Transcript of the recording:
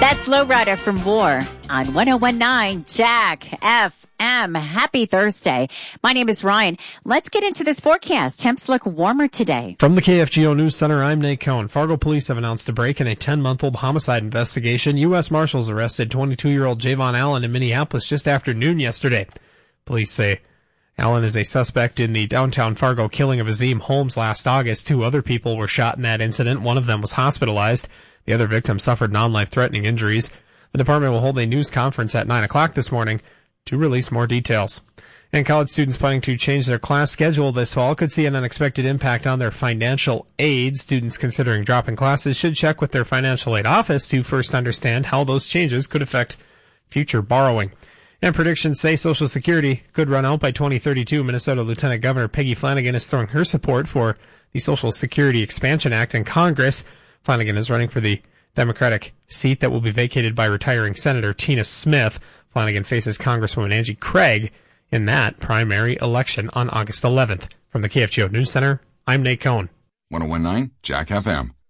That's Lowrider from War on 1019 Jack FM. Happy Thursday. My name is Ryan. Let's get into this forecast. Temps look warmer today. From the KFGO News Center, I'm Nate Cohn. Fargo police have announced a break in a 10-month-old homicide investigation. U.S. Marshals arrested 22-year-old Javon Allen in Minneapolis just after noon yesterday. Police say Allen is a suspect in the downtown Fargo killing of Azim Holmes last August. 2 other people were shot in that incident. One of them was hospitalized. The other victim suffered non-life-threatening injuries. The department will hold a news conference at 9 o'clock this morning to release more details. And college students planning to change their class schedule this fall could see an unexpected impact on their financial aid. Students considering dropping classes should check with their financial aid office to first understand how those changes could affect future borrowing. And predictions say Social Security could run out by 2032. Minnesota Lieutenant Governor Peggy Flanagan is throwing her support for the Social Security Expansion Act in Congress. Flanagan is running for the Democratic seat that will be vacated by retiring Senator Tina Smith. Flanagan faces Congresswoman Angie Craig in that primary election on August 11th. From the KFGO News Center, I'm Nate Cohn. 1019 Jack FM.